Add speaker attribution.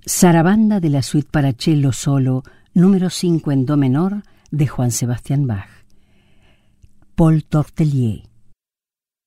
Speaker 1: Sarabanda de la suite para cello solo, número 5 en do menor, de Juan Sebastián Bach. Paul Tortelier.